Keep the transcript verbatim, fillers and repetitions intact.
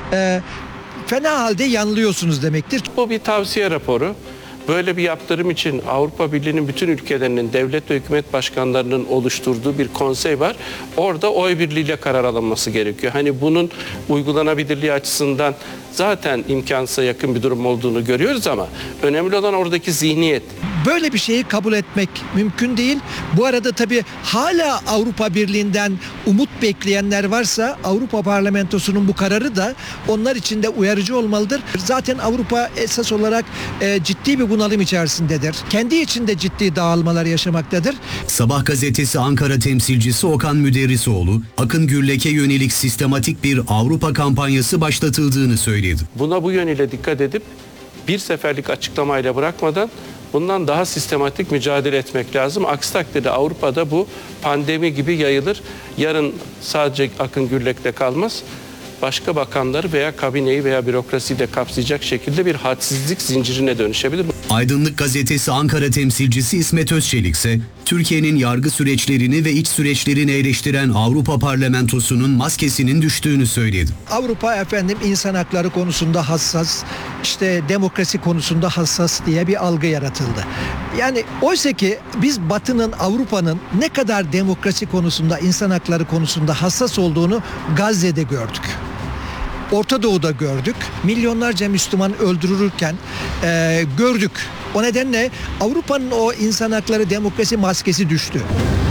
e, fena halde yanılıyorsunuz demektir. Bu bir tavsiye raporu. Böyle bir yaptırım için Avrupa Birliği'nin bütün ülkelerinin devlet ve hükümet başkanlarının oluşturduğu bir konsey var. Orada oy birliğiyle karar alınması gerekiyor. Hani bunun uygulanabilirliği açısından zaten imkansıza yakın bir durum olduğunu görüyoruz ama önemli olan oradaki zihniyet. Böyle bir şeyi kabul etmek mümkün değil. Bu arada tabii hala Avrupa Birliği'nden umut bekleyenler varsa Avrupa Parlamentosu'nun bu kararı da onlar için de uyarıcı olmalıdır. Zaten Avrupa esas olarak e, ciddi bir bunalım içerisindedir. Kendi içinde ciddi dağılmalar yaşamaktadır. Sabah gazetesi Ankara temsilcisi Okan Müderrisoğlu, Akın Gürlek'e yönelik sistematik bir Avrupa kampanyası başlatıldığını söyledi. Buna bu yönüyle dikkat edip bir seferlik açıklamayla bırakmadan bundan daha sistematik mücadele etmek lazım. Aksi takdirde Avrupa'da bu pandemi gibi yayılır. Yarın sadece Akın Gürlek'le kalmaz. Başka bakanları veya kabineyi veya bürokrasiyi de kapsayacak şekilde bir hadsizlik zincirine dönüşebilir. Aydınlık gazetesi Ankara temsilcisi İsmet Özçelik ise Türkiye'nin yargı süreçlerini ve iç süreçlerini eleştiren Avrupa Parlamentosu'nun maskesinin düştüğünü söyledi. Avrupa efendim insan hakları konusunda hassas, işte demokrasi konusunda hassas diye bir algı yaratıldı. Yani oysa ki biz Batı'nın, Avrupa'nın ne kadar demokrasi konusunda, insan hakları konusunda hassas olduğunu Gazze'de gördük. Orta Doğu'da gördük. Milyonlarca Müslüman öldürülürken e, gördük. O nedenle Avrupa'nın o insan hakları demokrasi maskesi düştü.